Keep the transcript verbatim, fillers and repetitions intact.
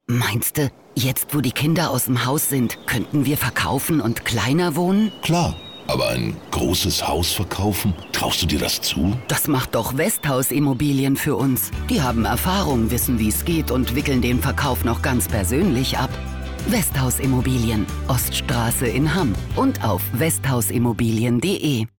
Meinst du, jetzt wo die Kinder aus dem Haus sind, könnten wir verkaufen und kleiner wohnen? Klar, aber ein großes Haus verkaufen? Traust du dir das zu? Das macht doch Westhaus Immobilien für uns. Die haben Erfahrung, wissen, wie es geht und wickeln den Verkauf noch ganz persönlich ab. Westhaus Immobilien, Oststraße in Hamm und auf westhausimmobilien punkt de.